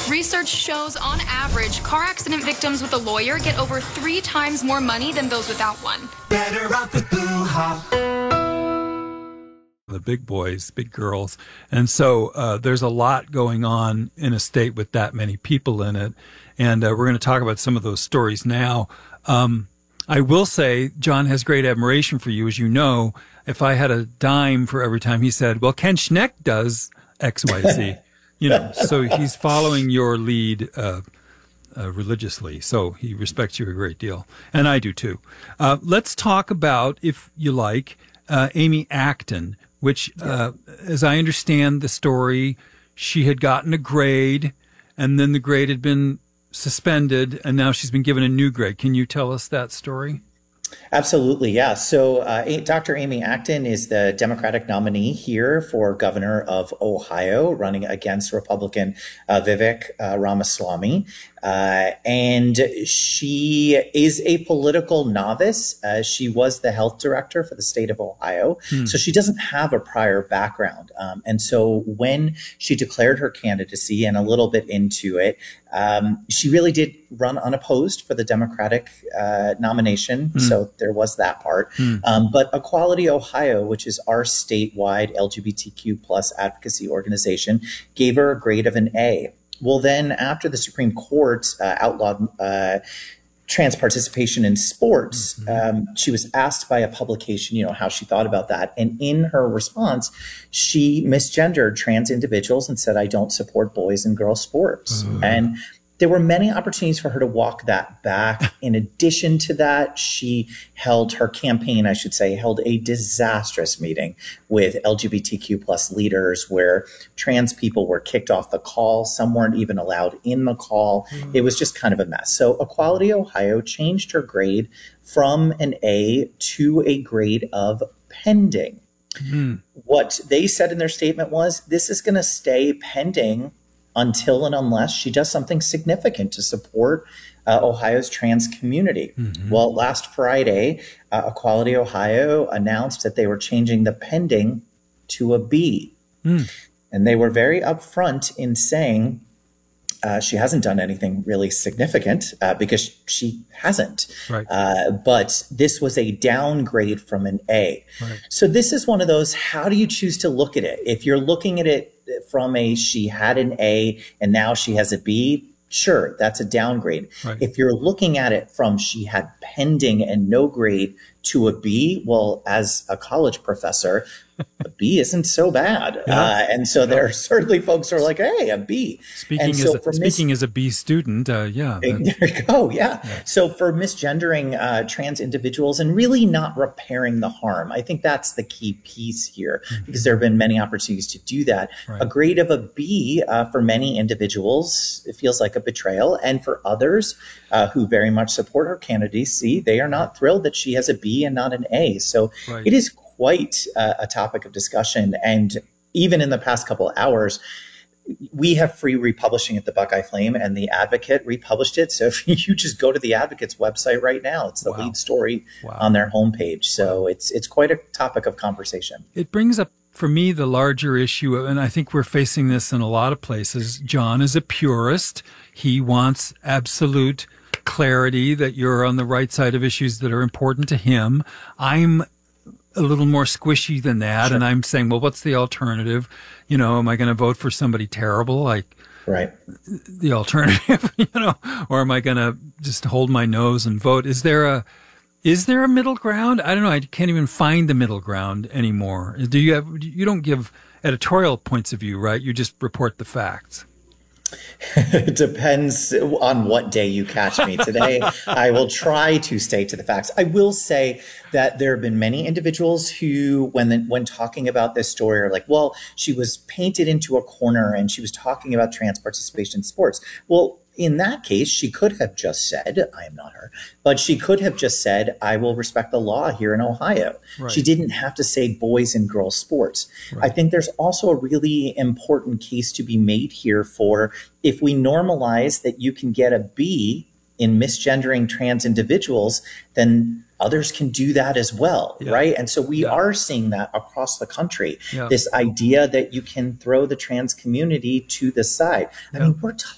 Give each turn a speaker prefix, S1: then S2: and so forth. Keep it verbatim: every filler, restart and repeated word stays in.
S1: Research shows, on average, car accident victims with a lawyer get over three times more money than those without one.
S2: Better off with Boo-ha.
S3: The big boys, big girls. And so uh, there's a lot going on in a state with that many people in it. And uh, we're going to talk about some of those stories now. Um, I will say John has great admiration for you. As you know, if I had a dime for every time he said, well, Ken Schneck does X, Y, Z, you know, so he's following your lead uh, uh, religiously. So he respects you a great deal. And I do too. Uh, let's talk about, if you like, uh, Amy Acton, which, uh, as I understand the story, she had gotten a grade and then the grade had been suspended and now she's been given a new grade. Can you tell us that story?
S4: Absolutely, yeah. So uh, Doctor Amy Acton is the Democratic nominee here for governor of Ohio, running against Republican uh, Vivek uh, Ramaswamy. Uh, and she is a political novice. Uh, she was the health director for the state of Ohio. Hmm. So she doesn't have a prior background. Um, and so when she declared her candidacy and a little bit into it, um, she really did run unopposed for the Democratic uh, nomination. Hmm. So there was that part. Hmm. Um, but Equality Ohio, which is our statewide L G B T Q plus advocacy organization, gave her a grade of an A. Well, then after the Supreme Court uh, outlawed uh, trans participation in sports, mm-hmm. um, she was asked by a publication, you know, how she thought about that. And in her response, she misgendered trans individuals and said, I don't support boys and girls sports. Mm-hmm. And there were many opportunities for her to walk that back. In addition to that, she held her campaign, I should say, held a disastrous meeting with L G B T Q plus leaders where trans people were kicked off the call. Some weren't even allowed in the call. Mm. It was just kind of a mess. So Equality Ohio changed her grade from an A to a grade of pending. Mm. What they said in their statement was, this is going to stay pending until and unless she does something significant to support uh, Ohio's trans community. Mm-hmm. Well, last Friday, uh, Equality Ohio announced that they were changing the pending to a B. Mm. And they were very upfront in saying uh, she hasn't done anything really significant uh, because she hasn't. Right. Uh, but this was a downgrade from an A. Right. So this is one of those, how do you choose to look at it? If you're looking at it from a she had an A and now she has a B, sure, that's a downgrade. Right. If you're looking at it from she had pending and no grade to a B, well, as a college professor, a B isn't so bad. Yeah. Uh, and so yeah. there are certainly folks who are like, hey, a B.
S3: Speaking,
S4: and so
S3: as, a, speaking as a B student, uh, yeah.
S4: There you go, yeah. yeah. So for misgendering uh, trans individuals and really not repairing the harm, I think that's the key piece here, mm-hmm. because there have been many opportunities to do that. Right. A grade of a B uh, for many individuals, it feels like a betrayal. And for others uh, who very much support her candidacy, they are not thrilled that she has a B and not an A. So right. it is quite uh, a topic of discussion. And even in the past couple of hours, we have free republishing at the Buckeye Flame, and the Advocate republished it. So if you just go to the Advocate's website right now, it's the wow. lead story wow. on their homepage. So wow. it's it's quite a topic of conversation.
S3: It brings up for me the larger issue, and I think we're facing this in a lot of places. John is a purist. He wants absolute clarity that you're on the right side of issues that are important to him. I'm a little more squishy than that. Sure. And I'm saying, well, what's the alternative? You know, am I going to vote for somebody terrible? Like
S4: right.
S3: the alternative, you know, or am I going to just hold my nose and vote? Is there a, is there a middle ground? I don't know. I can't even find the middle ground anymore. Do you have, you don't give editorial points of view, right? You just report the facts.
S4: It depends on what day you catch me. Today, I will try to stay to the facts. I will say that there have been many individuals who, when the, when talking about this story, are like, well, she was painted into a corner and she was talking about trans participation in sports. Well, in that case, she could have just said, I am not her, but she could have just said, I will respect the law here in Ohio. Right. She didn't have to say boys and girls sports. Right. I think there's also a really important case to be made here for if we normalize that you can get a B in misgendering trans individuals, then others can do that as well, yeah. right? And so we yeah. are seeing that across the country, yeah. this idea that you can throw the trans community to the side. I yeah. mean, we're